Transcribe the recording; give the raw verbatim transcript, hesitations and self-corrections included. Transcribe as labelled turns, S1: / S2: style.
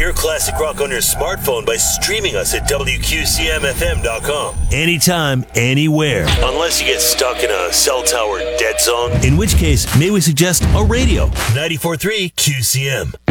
S1: Hear classic rock on your smartphone by streaming us at W Q C M F M dot com. Anytime, anywhere. Unless you get stuck in a cell tower dead zone. In which case, may we suggest a radio. ninety-four point three Q C M.